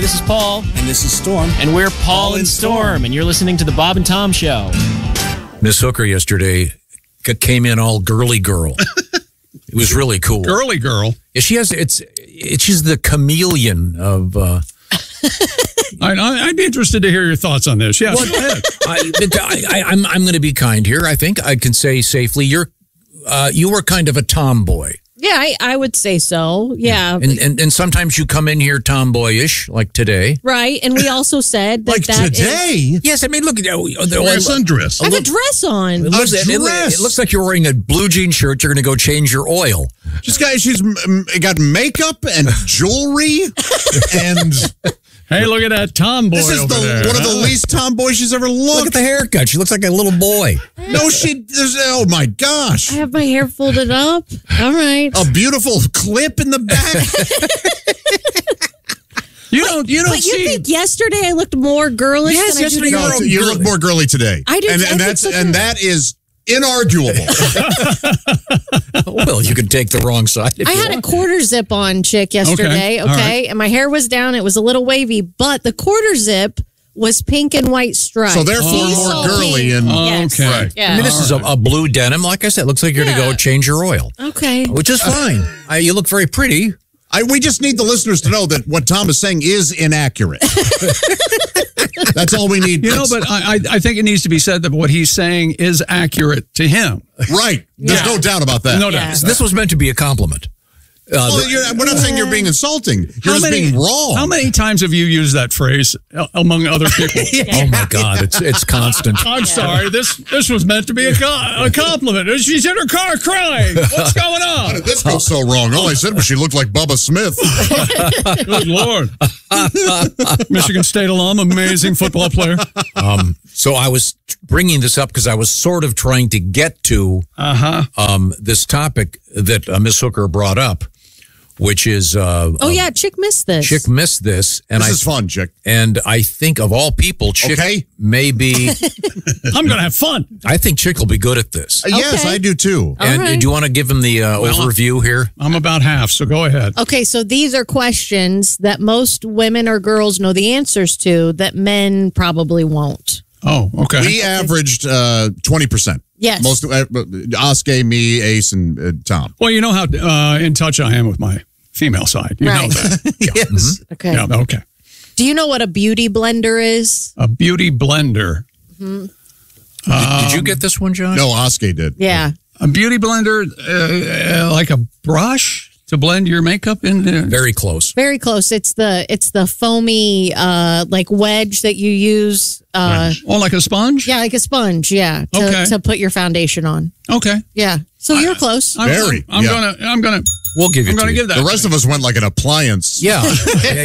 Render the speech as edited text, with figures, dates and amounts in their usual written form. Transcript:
this is Paul. And this is Storm. And we're Paul and Storm. And you're listening to The Bob and Tom Show. Miss Hooker yesterday came in all girly girl. It was really cool. Girly girl. Yeah, she's the chameleon of... I'd be interested to hear your thoughts on this. Yeah, go ahead. I'm going to be kind here. I think I can say safely you were kind of a tomboy. Yeah, I would say so. Yeah. And sometimes you come in here tomboyish, like today. Right. And we also said that like today? Yes, I mean, look. Wear a sundress. I have a dress on. It looks like you're wearing a blue jean shirt. You're going to go change your oil. She's got makeup and jewelry and... Hey, look at that tomboy This is over there. one of the least tomboy she's ever looked. Look at the haircut. She looks like a little boy. No, oh my gosh. I have my hair folded up. All right. A beautiful clip in the back. You don't But you see. think yesterday I looked more girlish Yes, than I yesterday do No, today? you look more girly today. I do. And that is inarguable. Well, you can take the wrong side. If I you had a want. quarter zip on, chick, yesterday, Okay, all right. and my hair was down. It was a little wavy, but the quarter zip was pink and white stripes. So therefore Sea more salt girly pink. and Yes. Okay. Right. Yeah. I mean, this is a blue denim. Like I said, it looks like you're going to go change your oil, Okay. which is fine. You look very pretty. we just need the listeners to know that what Tom is saying is inaccurate. That's all we need. You know, but I think it needs to be said that what he's saying is accurate to him. Right. There's no doubt about that. No Yeah. doubt. This was meant to be a compliment. We're not saying you're being insulting. You're just being wrong. How many times have you used that phrase among other people? Oh my God, it's constant. I'm sorry. This was meant to be a compliment. She's in her car crying. What's going How on? did this go so wrong? All I said was she looked like Bubba Smith. Good Lord. Michigan State alum, amazing football player. So I was bringing this up because I was sort of trying to get to this topic that Miss Hooker brought up, which is Chick missed this. Chick missed this, and This is fun, Chick. And I think of all people, Chick may be. I'm going to have fun. I think Chick will be good at this. Yes, Okay. I do too. And right. do you want to give him the overview here? I'm about half, so go ahead. Okay, so these are questions that most women or girls know the answers to that men probably won't. Oh, okay. We averaged 20%. Yes. Most Oskay, me, Ace, and Tom. Well, you know how in touch I am with my female side. You know Right. that. Yes. Okay. Yeah, okay. Do you know what a beauty blender is? A beauty blender. Did you get this one, Josh? No, Oskay did. Yeah. A beauty blender, like a brush to blend your makeup in there. Very close. Very close. It's the foamy like wedge that you use. Oh, like a sponge? Yeah, like a sponge. Yeah, to put your foundation on. Okay. Yeah. So you're close. Very, I'm yeah. gonna We'll give it I'm to gonna you. give that. The rest of us went like an appliance. Yeah.